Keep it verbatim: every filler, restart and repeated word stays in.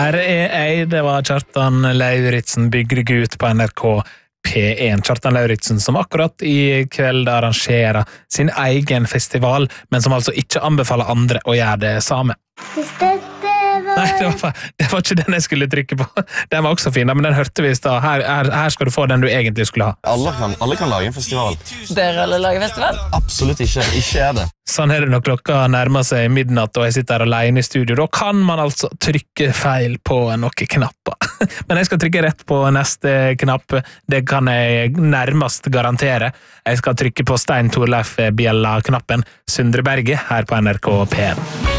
Her er jeg, det var Kjartan Lauritzen, bygregutt på N R K P en. Kjartan Lauritzen som akkurat i kveld arrangerer sin egen festival, men som altså ikke anbefaler andre å gjøre det samme. Nei, det var, det var ikke den jeg skulle trykke på. Den var også fin, men den hørte vi i sted. Her, her, her skal du få den du egentlig skulle ha. Alle kan, alle kan lage en festival. Dere alle lager festival? Absolutt ikke, ikke er det. Sånn er det når klokka nærmer seg midnatt og jeg sitter her alene i studio. Da kan man altså trykke feil på noen knapper. Men jeg skal trykke rett på neste knapp. Det kan jeg nærmest garantere. Jeg skal trykke på Stein Torleif Bjella-knappen Sundre Berge her på N R K P en.